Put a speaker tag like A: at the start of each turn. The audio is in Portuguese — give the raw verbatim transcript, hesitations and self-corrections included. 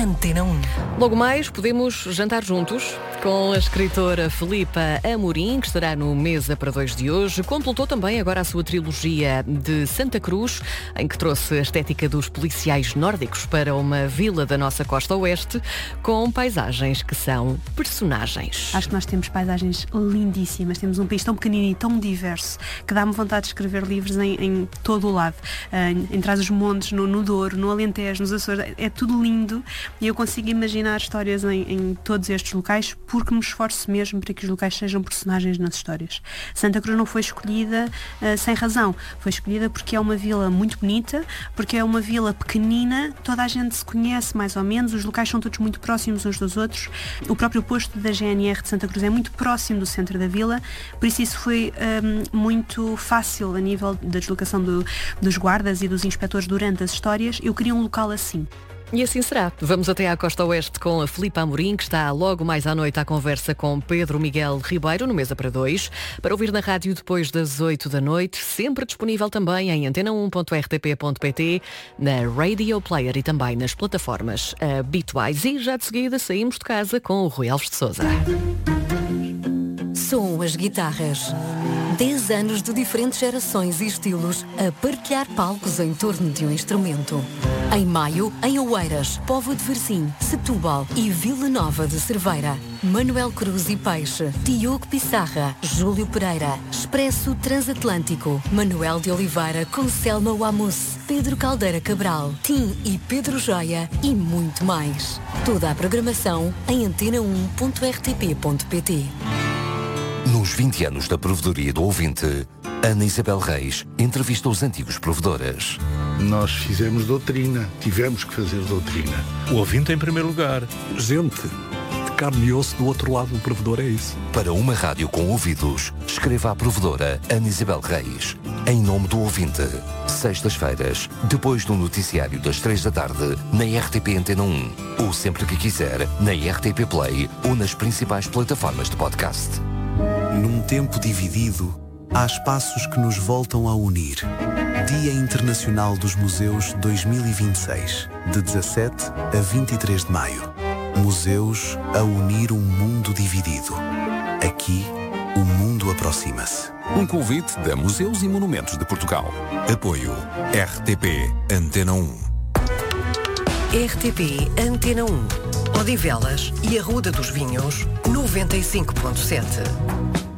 A: Antena um.
B: Logo mais, podemos jantar juntos com a escritora Filipa Amorim, que estará no Mesa para Dois de hoje. Completou também agora a sua trilogia de Santa Cruz, em que trouxe a estética dos policiais nórdicos para uma vila da nossa costa oeste, com paisagens que são personagens.
C: Acho que nós temos paisagens lindíssimas. Temos um país tão pequenino e tão diverso que dá-me vontade de escrever livros em, em todo o lado. Uh, em Trás-os-Montes, no, no Douro, no Alentejo, nos Açores. É tudo lindo e eu consigo imaginar histórias em, em todos estes locais, porque me esforço mesmo para que os locais sejam personagens nas histórias. Santa Cruz não foi escolhida uh, sem razão. Foi escolhida porque é uma vila muito bonita, porque é uma vila pequenina, toda a gente se conhece mais ou menos, os locais são todos muito próximos uns dos outros. O próprio posto da G N R de Santa Cruz é muito próximo do centro da vila, por isso isso foi um, muito fácil a nível da deslocação do, dos guardas e dos inspectores durante as histórias. Eu queria um local assim.
B: E assim será. Vamos até à Costa Oeste com a Filipa Amorim, que está logo mais à noite à conversa com Pedro Miguel Ribeiro, no Mesa para Dois, para ouvir na rádio depois das oito da noite, sempre disponível também em antena um ponto r t p ponto p t, na Radio Player e também nas plataformas habituais. E já de seguida saímos de casa com o Rui Alves de Sousa.
A: Som as guitarras. Dez anos de diferentes gerações e estilos a partilhar palcos em torno de um instrumento. Em maio, em Oeiras, Póvoa de Varzim, Setúbal e Vila Nova de Cerveira. Manuel Cruz e Peixe, Diogo Pissarra, Júlio Pereira, Expresso Transatlântico, Manuel de Oliveira com Selma Wamus, Pedro Caldeira Cabral, Tim e Pedro Joia e muito mais. Toda a programação em antena um ponto r t p ponto p t.
D: Nos vinte anos da Provedoria do Ouvinte, Ana Isabel Reis entrevista os antigos provedores.
E: Nós fizemos doutrina, tivemos que fazer doutrina.
F: O ouvinte em primeiro lugar.
G: Gente de carne e osso do outro lado do provedor, é isso.
D: Para uma rádio com ouvidos, escreva à provedora Ana Isabel Reis. Em nome do ouvinte. Sextas-feiras, depois do noticiário das três da tarde, na R T P Antena um. Ou sempre que quiser, na R T P Play ou nas principais plataformas de podcast.
H: Num tempo dividido, há espaços que nos voltam a unir. Dia Internacional dos Museus dois mil e vinte e seis, de dezassete a vinte e três de maio. Museus a unir um mundo dividido. Aqui, o mundo aproxima-se.
I: Um convite da Museus e Monumentos de Portugal. Apoio R T P Antena um.
A: R T P Antena um. Odivelas e Arruda dos Vinhos, noventa e cinco ponto sete.